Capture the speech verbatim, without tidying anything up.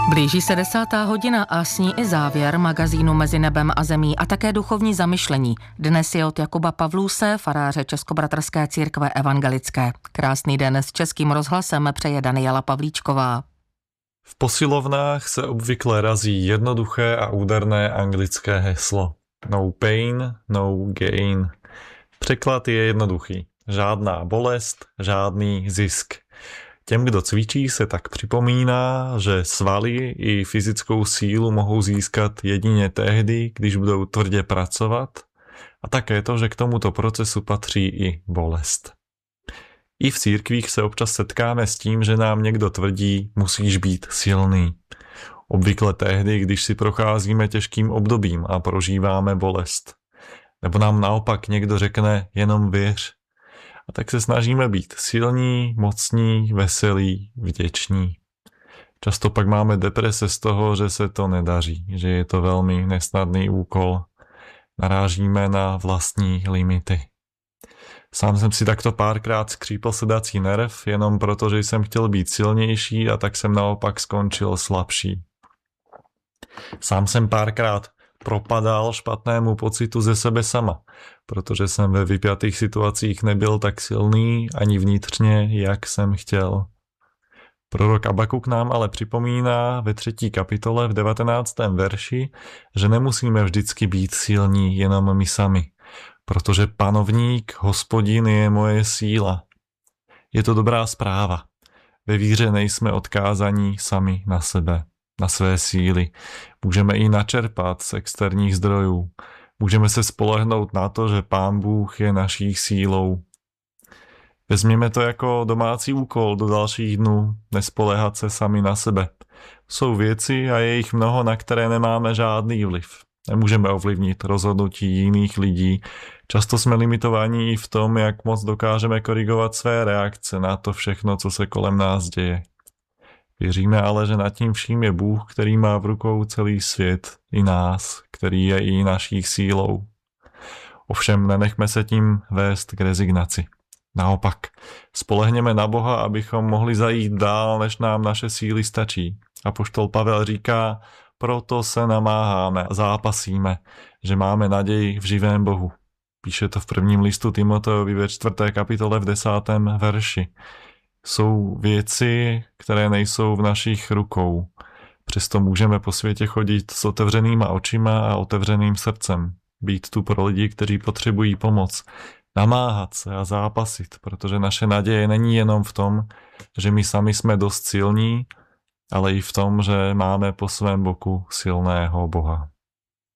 Blíží se desátá hodina a s ní i závěr magazínu Mezi nebem a zemí a také duchovní zamyšlení. Dnes je od Jakuba Pavluse, faráře Českobratrské církve evangelické. Krásný den s Českým rozhlasem přeje Daniela Pavlíčková. V posilovnách se obvykle razí jednoduché a úderné anglické heslo. No pain, no gain. Překlad je jednoduchý. Žádná bolest, žádný zisk. Těm, kdo cvičí, se tak připomíná, že svaly i fyzickou sílu mohou získat jedině tehdy, když budou tvrdě pracovat, a také to, že k tomuto procesu patří i bolest. I v církvích se občas setkáme s tím, že nám někdo tvrdí, musíš být silný. Obvykle tehdy, když si procházíme těžkým obdobím a prožíváme bolest. Nebo nám naopak někdo řekne, jenom věř. A tak se snažíme být silní, mocní, veselí, vděční. Často pak máme deprese z toho, že se to nedaří, že je to velmi nesnadný úkol. Narážíme na vlastní limity. Sám jsem si takto párkrát skřípl sedací nerv, jenom proto, že jsem chtěl být silnější a tak jsem naopak skončil slabší. Sám jsem párkrát propadal špatnému pocitu ze sebe sama, protože jsem ve vypjatých situacích nebyl tak silný ani vnitřně, jak jsem chtěl. Prorok Abakuk nám ale připomíná ve třetí kapitole v devatenáctém verši, že nemusíme vždycky být silní jenom my sami, protože panovník, Hospodin je moje síla. Je to dobrá zpráva. Ve víře nejsme odkázaní sami na sebe, na své síly. Můžeme i načerpat z externích zdrojů. Můžeme se spolehnout na to, že Pán Bůh je naší sílou. Vezměme to jako domácí úkol do dalších dnů, nespoléhat se sami na sebe. Jsou věci a je jich mnoho, na které nemáme žádný vliv. Nemůžeme ovlivnit rozhodnutí jiných lidí. Často jsme limitovaní i v tom, jak moc dokážeme korigovat své reakce na to všechno, co se kolem nás děje. Věříme ale, že nad tím vším je Bůh, který má v rukou celý svět, i nás, který je i naší sílou. Ovšem nenechme se tím vést k rezignaci. Naopak, spolehněme na Boha, abychom mohli zajít dál, než nám naše síly stačí. Apoštol Pavel říká, proto se namáháme a zápasíme, že máme naději v živém Bohu. Píše to v prvním listu Timoteovi ve čtvrté kapitole v desátém verši. Jsou věci, které nejsou v našich rukou. Přesto můžeme po světě chodit s otevřenýma očima a otevřeným srdcem. Být tu pro lidi, kteří potřebují pomoc. Namáhat se a zápasit, protože naše naděje není jenom v tom, že my sami jsme dost silní, ale i v tom, že máme po svém boku silného Boha.